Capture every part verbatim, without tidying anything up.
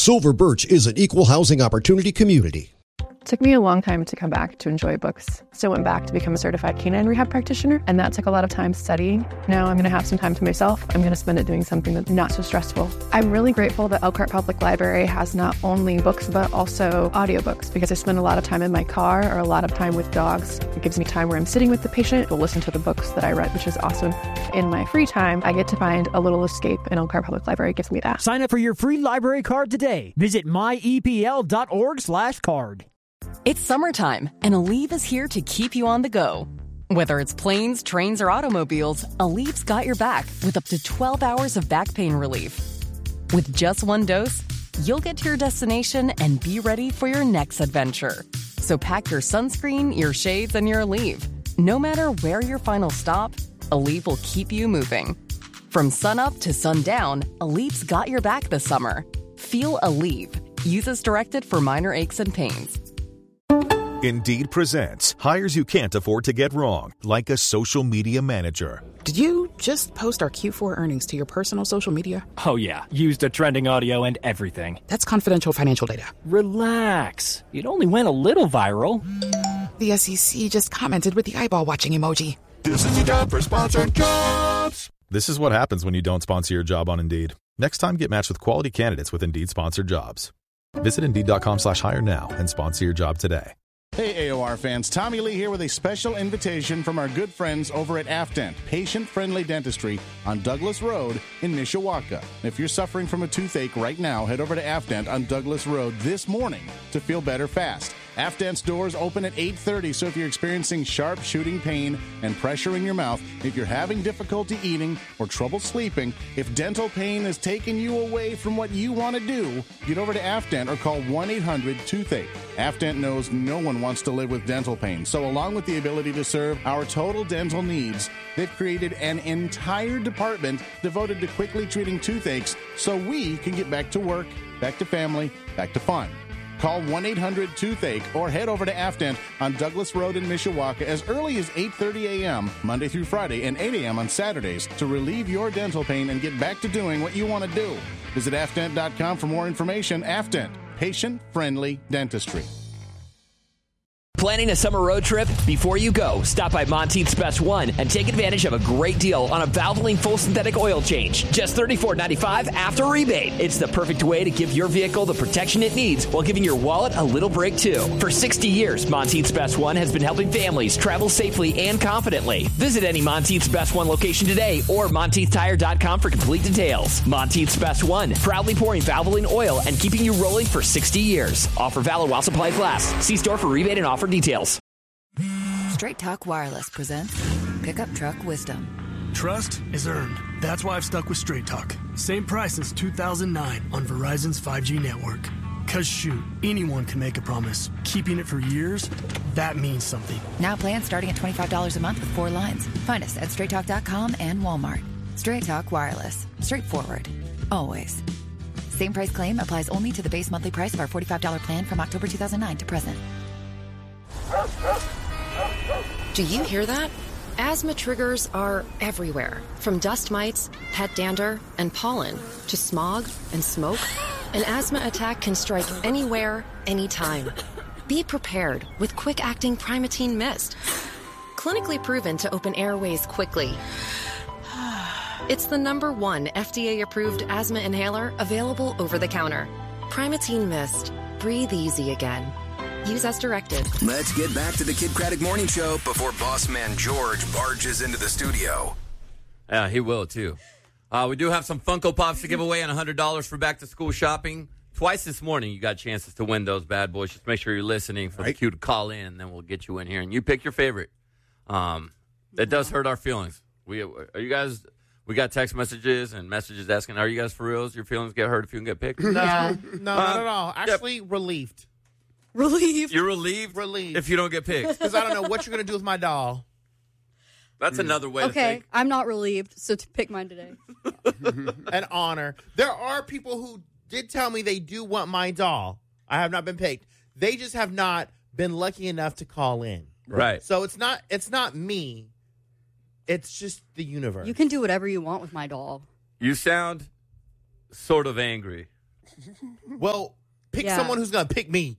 Silver Birch is an equal housing opportunity community. It took me a long time to come back to enjoy books. So I went back to become a certified canine rehab practitioner, and that took a lot of time studying. Now I'm going to have some time to myself. I'm going to spend it doing something that's not so stressful. I'm really grateful that Elkhart Public Library has not only books, but also audiobooks, because I spend a lot of time in my car or a lot of time with dogs. It gives me time where I'm sitting with the patient to listen to the books that I read, which is awesome. In my free time, I get to find a little escape, and Elkhart Public Library gives me that. Sign up for your free library card today. Visit myepl.org slash card. It's summertime, and Aleve is here to keep you on the go. Whether it's planes, trains, or automobiles, Aleve's got your back with up to twelve hours of back pain relief. With just one dose, you'll get to your destination and be ready for your next adventure. So pack your sunscreen, your shades, and your Aleve. No matter where your final stop, Aleve will keep you moving. From sunup to sundown, Aleve's got your back this summer. Feel Aleve. Use as directed for minor aches and pains. Indeed presents hires you can't afford to get wrong, like a social media manager. Did you just post our Q four earnings to your personal social media? Oh, yeah. Used the trending audio and everything. That's confidential financial data. Relax. It only went a little viral. The S E C just commented with the eyeball watching emoji. This is your job for sponsored jobs. This is what happens when you don't sponsor your job on Indeed. Next time, get matched with quality candidates with Indeed sponsored jobs. Visit Indeed.com slash hire now and sponsor your job today. Hey, A O R fans, Tommy Lee here with a special invitation from our good friends over at Afdent, patient-friendly dentistry on Douglas Road in Mishawaka. If you're suffering from a toothache right now, head over to Afdent on Douglas Road this morning to feel better fast. Afdent's doors open at eight thirty, so if you're experiencing sharp shooting pain and pressure in your mouth, if you're having difficulty eating or trouble sleeping, if dental pain is taking you away from what you want to do, get over to Afdent or call one eight hundred toothache. Afdent knows no one wants to live with dental pain, so along with the ability to serve our total dental needs, they've created an entire department devoted to quickly treating toothaches so we can get back to work, back to family, back to fun. Call one eight hundred toothache or head over to Afdent on Douglas Road in Mishawaka as early as eight thirty a.m. Monday through Friday and eight a.m. on Saturdays to relieve your dental pain and get back to doing what you want to do. Visit afdent dot com for more information. Afdent, patient-friendly dentistry. Planning a summer road trip? Before you go, stop by Monteith's Best One and take advantage of a great deal on a Valvoline full synthetic oil change. Just thirty-four ninety-five after rebate. It's the perfect way to give your vehicle the protection it needs while giving your wallet a little break too. For sixty years, Monteith's Best One has been helping families travel safely and confidently. Visit any Monteith's Best One location today or monteith tire dot com for complete details. Monteith's Best One, proudly pouring Valvoline oil and keeping you rolling for sixty years. Offer valid while supplies last. See store for rebate and offer details. Straight Talk Wireless presents Pickup Truck Wisdom. Trust is earned. That's why I've stuck with Straight Talk. Same price since two thousand nine on Verizon's five G network. Cause shoot, anyone can make a promise. Keeping it for years, that means something. Now plans starting at twenty-five dollars a month with four lines. Find us at straight talk dot com and Walmart. Straight Talk Wireless. Straightforward. Always. Same price claim applies only to the base monthly price of our forty-five dollars plan from October two thousand nine to present. Do you hear that? Asthma triggers are everywhere, from dust mites, pet dander, and pollen, to smog and smoke. An asthma attack can strike anywhere, anytime. Be prepared with quick-acting Primatene Mist. Clinically proven to open airways quickly. It's the number one F D A-approved asthma inhaler available over the counter. Primatene Mist. Breathe easy again. Use as directed. Let's get back to the Kid Craddock Morning Show before boss man George barges into the studio. Yeah, he will, too. Uh, we do have some Funko Pops to give away and one hundred dollars for back-to-school shopping. Twice this morning, you got chances to win those bad boys. Just make sure you're listening for right. the cue to call in, then we'll get you in here. And you pick your favorite. Um, it does hurt our feelings. We Are you guys... We got text messages and messages asking, are you guys for reals? Your feelings get hurt if you can get picked? No, no, not at all. Actually, yep. relieved. Relieved? You're relieved? Relieved. If you don't get picked. Because I don't know what you're going to do with my doll. That's mm. another way okay, to think. Okay, I'm not relieved, so to pick mine today. An honor. There are people who did tell me they do want my doll. I have not been picked. They just have not been lucky enough to call in. Right. So it's not it's not me. It's just the universe. You can do whatever you want with my doll. You sound sort of angry Well, pick Yeah. someone who's going to pick me.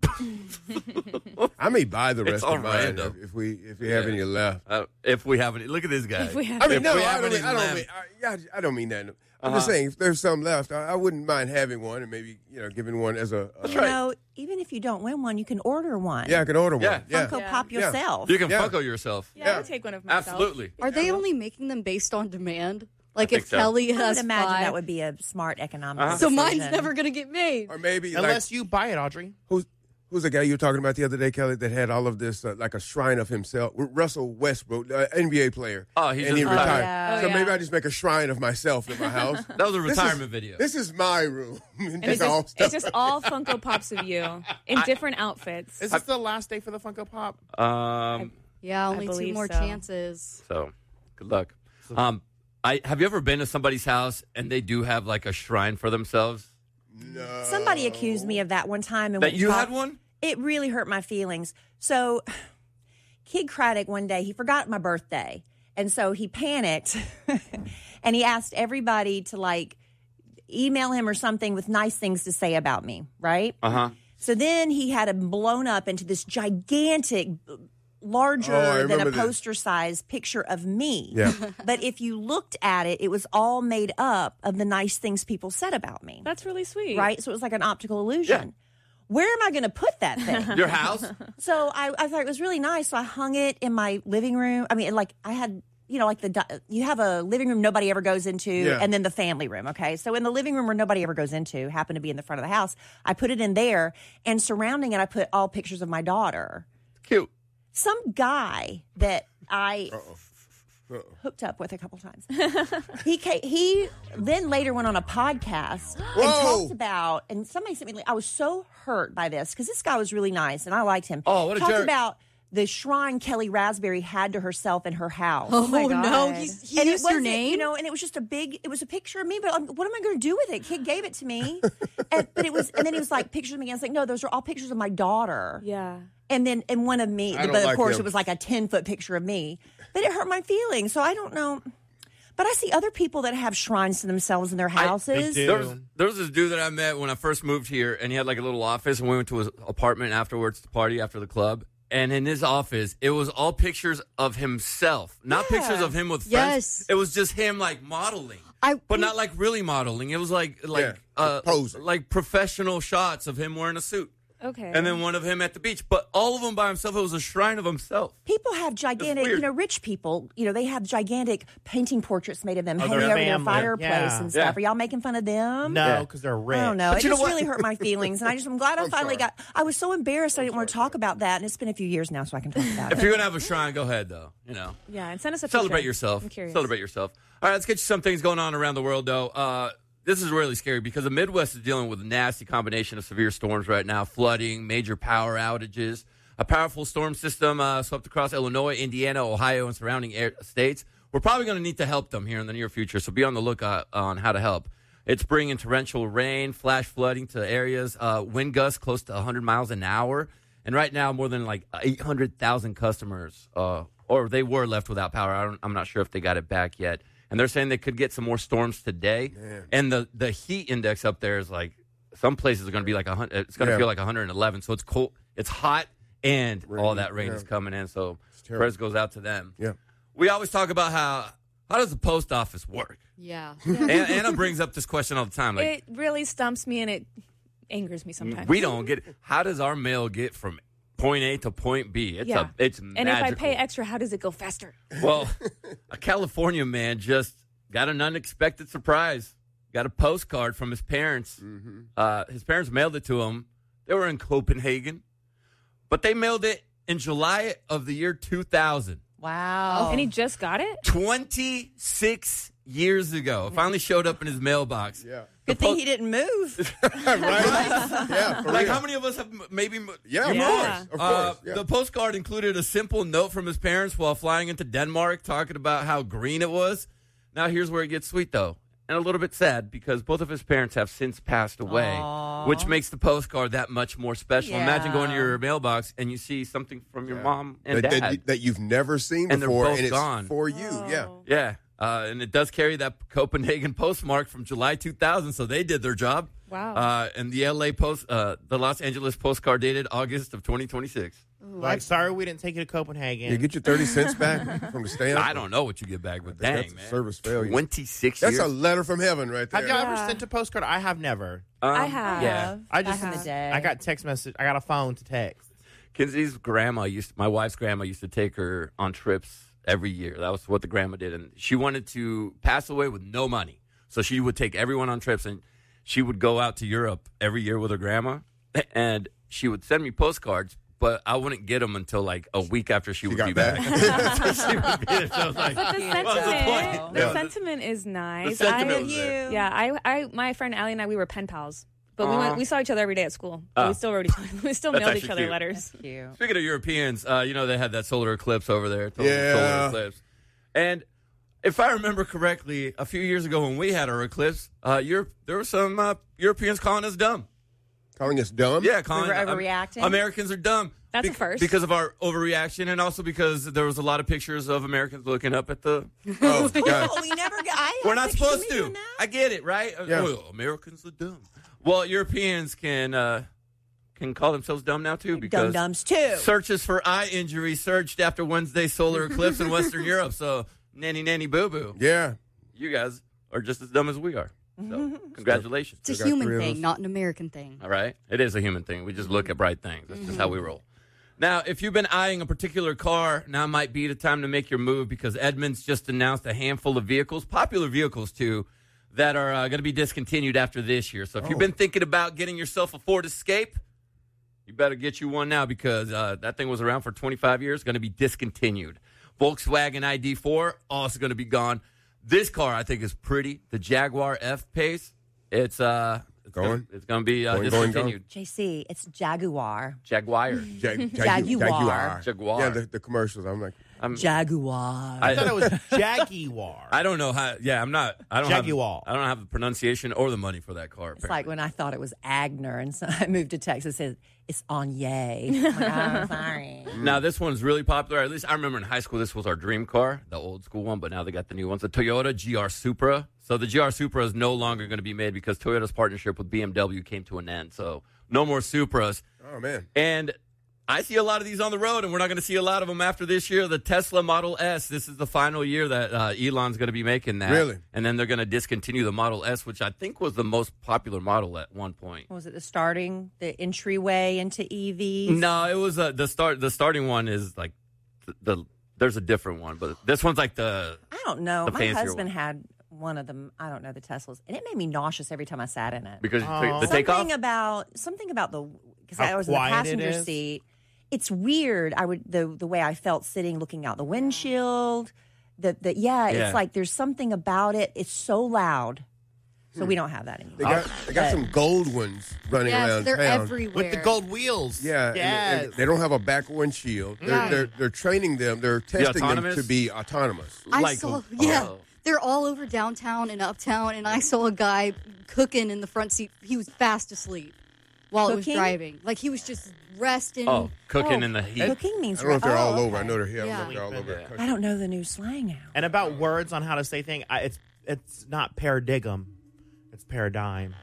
I may buy the It's rest all of mine random. if, if we if we have Yeah. any left. Uh, if we have any, look at this guy. If we have I mean, If no, we I have don't, any mean, I don't left. mean. I, yeah, I don't mean that. I'm Uh-huh. just saying, if there's some left, I, I wouldn't mind having one and maybe you know giving one as a. a That's You right. know, even if you don't win one, you can order one. Yeah, I can order one. Yeah. Yeah, Funko Yeah. Pop Yeah. yourself. You can Yeah. Funko yourself. Yeah, I would take one of myself. Absolutely. Are they only making them based on demand? Like think if so. Kelly I has would imagine five, that would be a smart economic Uh-huh. so decision. mine's never gonna get made. or maybe Unless like you buy it, Audrey. who's who's the guy you were talking about the other day, Kelly, that had all of this uh, like a shrine of himself. Russell Westbrook, uh, N B A player. Oh, he's and just he retired. retired. yeah. So Oh, maybe yeah. I just make a shrine of myself in my house. That was a This retirement is- video. This is my room. and And just it's all just, stuff. it's just all Funko Pops of you in different outfits. Is this the last day for the Funko Pop? Um. Yeah, only two believe more so. chances. So, good luck. Um. I have you ever been to somebody's house and they do have like a shrine for themselves? No. Somebody accused me of that one time. And That we you talked- had one? It really hurt my feelings. So, Kid Craddock one day, he forgot my birthday. And so he panicked and he asked everybody to like email him or something with nice things to say about me, right? Uh huh. So then he had it blown up into this gigantic, larger Oh, I than a remember this. poster size picture of me. Yeah. But if you looked at it, it was all made up of the nice things people said about me. That's really sweet. Right? So it was like an optical illusion. Where am I going to put that thing? Your house? So I, I thought it was really nice. So I hung it in my living room. I mean, like I had, you know, like the di- you have a living room nobody ever goes into, Yeah. and then the family room. Okay, so in the living room where nobody ever goes into, happened to be in the front of the house. I put it in there, and surrounding it, I put all pictures of my daughter. Cute. Some guy that I Uh-oh. Uh-oh. hooked up with a couple times. he came, he then later went on a podcast and Whoa. talked about, and somebody sent me. I was so hurt by this because this guy was really nice and I liked him. Oh, what a talked jerk. about the shrine Kelly Raspberry had to herself in her house. Oh, my no, God. he's, he and it used your wasn't, name. you know, and it was just a big. It was a picture of me, but um, what am I going to do with it? Kid gave it to me, and, but it was, and then he was like pictures of me. And I was like, no, those are all pictures of my daughter. Yeah. And then, and one of me, I but don't of like course, him. it was like a ten foot picture of me. But it hurt my feelings, so I don't know. But I see other people that have shrines to themselves in their houses. do. There was, there was this dude that I met when I first moved here, and he had like a little office, and we went to his apartment afterwards to party after the club. And in his office, it was all pictures of himself, not Yeah. pictures of him with friends. Yes. It was just him like modeling, I, but not like really modeling. It was like like Yeah, uh, posing. like professional shots of him wearing a suit, Okay. and then one of him at the beach. But all of them by himself. It was a shrine of himself. People have gigantic, weird. you know, rich people, you know, they have gigantic painting portraits made of them Of hanging their over their family. fireplace Yeah. and stuff. Yeah. Are y'all making fun of them? No, Yeah. because they're rich. I don't know. But It you know just what? really hurt my feelings, and I just I'm glad I I'm finally sorry. got. I was so embarrassed I didn't want to talk about that, and it's been a few years now, so I can talk about If it. you're gonna have a shrine, go ahead though. You know. Yeah, and send us a Celebrate picture. yourself. I'm curious. Celebrate yourself. All right, let's get you some things going on around the world, though. Uh, this is really scary because the Midwest is dealing with a nasty combination of severe storms right now, flooding, major power outages. A powerful storm system uh, swept across Illinois, Indiana, Ohio, and surrounding air- states. We're probably going to need to help them here in the near future, so be on the lookout on how to help. It's bringing torrential rain, flash flooding to areas, uh, wind gusts close to one hundred miles an hour. And right now, more than like eight hundred thousand customers, uh, or they were left without power. I don't, I'm not sure if they got it back yet. And they're saying they could get some more storms today. Man. And the, the heat index up there is like, some places are going to be like, one hundred, it's going to Yeah. feel like one hundred eleven. So it's cold, it's hot, and Rain, all that rain yeah. is coming in. So terrible. prayers goes out to them. Yeah. We always talk about how, how does the post office work? Yeah. And Anna brings up this question all the time. Like, It really stumps me and it angers me sometimes. we don't get it. How does our mail get from point A to point B? It's Yeah. a, it's And magical. if I pay extra, how does it go faster? Well, a California man just got an unexpected surprise. Got a postcard from his parents. Mm-hmm. Uh, his parents mailed it to him. They were in Copenhagen, but they mailed it in July of the year two thousand. Wow. And he just got it? twenty-six years ago. It finally showed up in his mailbox. Yeah. Good thing he didn't move. right? Yeah. For Like, real. how many of us have m- maybe? m- Yeah, of Yeah. course. Of Uh, course. Yeah. The postcard included a simple note from his parents while flying into Denmark, talking about how green it was. Now, here's where it gets sweet, though, and a little bit sad because both of his parents have since passed away, Aw. which makes the postcard that much more special. Imagine going to Yeah. your mailbox and you see something from your Yeah. mom and that, dad. that, that you've never seen And they're before, both and it's gone. for you. Yeah. Oh. yeah, uh, and it does carry that Copenhagen postmark from July two thousand, so they did their job. Wow. Uh, and the L A post, uh, the Los Angeles postcard dated August of twenty twenty-six. Like, sorry we didn't take you to Copenhagen. You get your thirty cents back from the stamp? I don't know what you get back, but dang, that's man. a service failure. twenty-six That's years. a letter from heaven right there. Have y'all ever Yeah. sent a postcard? I have never. Um, I have. Yeah. I just Back in the day. I got text message. I got a phone to text. Kenzie's grandma used, my wife's grandma used to take her on trips every year. That was what the grandma did. And she wanted to pass away with no money. So she would take everyone on trips, and she would go out to Europe every year with her grandma. And she would send me postcards, but I wouldn't get them until like a week after she, She would got be back. back. So she would be there. So I was like, But the what was the sentiment, point? the Yeah. sentiment is nice. The sentiment I, was there. Yeah, I, I, my friend Allie and I, we were pen pals, but we Aw. went, we saw each other every day at school. But Oh. we still wrote each other. We still That's mailed each actually other cute. letters. Cute. Speaking of Europeans, uh, you know, they had that solar eclipse over there. Total Yeah. Solar eclipse. And if I remember correctly, a few years ago when we had our eclipse, uh, Europe, there were some uh, Europeans calling us dumb. Calling us dumb? Yeah, calling were um, overreacting? Americans are dumb. That's a first. Because of our overreaction, and also because there was a lot of pictures of Americans looking up at the. Oh, God. Oh, we never got. I We're have not pictures of supposed me to. doing that. I get it, right? Uh, Yeah. Oh, Americans are dumb. Well, Europeans can uh, can call themselves dumb now too because Dum-dums, too. searches for eye injury surged after Wednesday's solar eclipse in Western Europe. So nanny nanny boo boo. Yeah. You guys are just as dumb as we are. So congratulations. It's a got human three of thing, us. not an American thing. All right. It is a human thing. We just look at bright things. That's just how we roll. Now, if you've been eyeing a particular car, now might be the time to make your move because Edmunds just announced a handful of vehicles, popular vehicles too, that are uh, going to be discontinued after this year. So if you've been thinking about getting yourself a Ford Escape, you better get you one now because uh, that thing was around for twenty-five years, going to be discontinued. Volkswagen I D four, also going to be gone. This car, I think, is pretty. The Jaguar F-Pace, it's uh, it's Going? Gonna, it's going to be uh, Going, going, discontinued. J C, it's Jaguar. Jaguar. Jag- Jaguar. Jaguar. Jaguar. Yeah, the, the commercials. I'm like, I'm, Jaguar. I thought it was Jaguar. I don't know how. Yeah, I'm not. I don't Jaguar. have. I don't have the pronunciation or the money for that car. It's like when I thought it was Agner, and so I moved to Texas. It says it's Anye. I'm like, oh, sorry. Now this one's really popular. At least I remember in high school, this was our dream car, the old school one. But now they got the new ones, the Toyota G R Supra. So the G R Supra is no longer going to be made because Toyota's partnership with B M W came to an end. So no more Supras. oh, man. And I see a lot of these on the road, and we're not going to see a lot of them after this year. The Tesla Model S, this is the final year that uh, Elon's going to be making that. Really? And then they're going to discontinue the Model S, which I think was the most popular model at one point. Was it the starting, the entryway into E Vs? No, it was uh, the start. The starting one is like the, the. There's a different one, but this one's like the. I don't know. The My fancier husband one. had one of them. I don't know, the Teslas, and it made me nauseous every time I sat in it. Because Oh. the something takeoff. about something about the because How I was in the quiet it passenger is? seat. It's weird. I would the the way I felt sitting, looking out the windshield. The the yeah, Yeah. it's like there's something about it. It's so loud. So we don't have that anymore. They got, they got But- some gold ones running Yes, around they're town. everywhere. With the gold wheels. Yeah, and- Yes. and they don't have a back windshield. They're, Yeah. they're, they're training them. They're testing them autonomous? to be autonomous. I Like- saw, yeah, oh. they're all over downtown and uptown, and I saw a guy cooking in the front seat. He was fast asleep while it Cooking? was driving. Like he was just resting. Oh, cooking Oh, in the heat. Cooking means I don't know if they're oh, all okay. over. I know they're here. I Yeah. don't know if they're all over. the I country. don't know the new slang now. And about words on how to say thing, I, it's it's not paradigm, it's paradigm.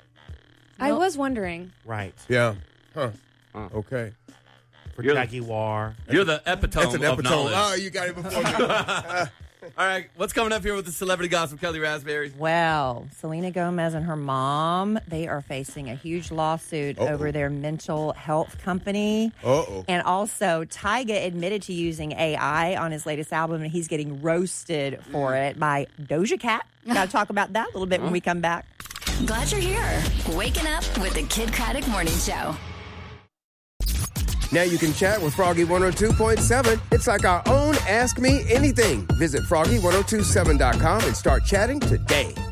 I was wondering. Right. Yeah. Huh. Huh. Okay. For You're the- Jaguar. You're the epitome That's an of epitome. knowledge. Oh, you got it before me. All right, what's coming up here with the celebrity gossip, Kelly Raspberry? Well, Selena Gomez and her mom, they are facing a huge lawsuit Uh-oh. over their mental health company. Uh-oh. And also, Tyga admitted to using A I on his latest album, and he's getting roasted for it by Doja Cat. Got to talk about that a little bit when we come back. Glad you're here. Waking up with the Kid Craddock Morning Show. Now you can chat with Froggy one oh two point seven. It's like our own Ask Me Anything. Visit froggy ten twenty-seven dot com and start chatting today.